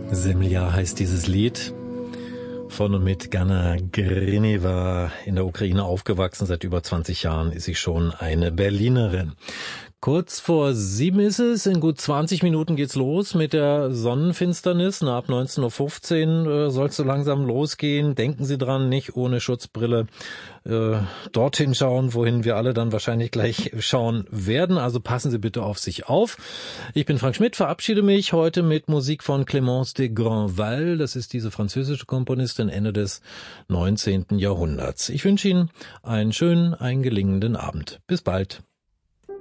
Semlja heißt dieses Lied. Von und mit Gana Grineva, in der Ukraine aufgewachsen. Seit über 20 Jahren ist sie schon eine Berlinerin. Kurz vor 7 ist es. In gut 20 Minuten geht's los mit der Sonnenfinsternis. Ab 19:15 Uhr soll es so langsam losgehen. Denken Sie dran, nicht ohne Schutzbrille dorthin schauen, wohin wir alle dann wahrscheinlich gleich schauen werden. Also passen Sie bitte auf sich auf. Ich bin Frank Schmidt, verabschiede mich heute mit Musik von Clémence de Grandval. Das ist diese französische Komponistin Ende des 19. Jahrhunderts. Ich wünsche Ihnen einen schönen, einen gelingenden Abend. Bis bald.